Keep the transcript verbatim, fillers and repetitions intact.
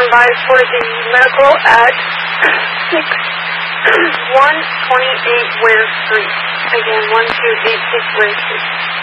stand by for the medical at six one twenty-eight Ware Street. Again, one two eight six Ware Street.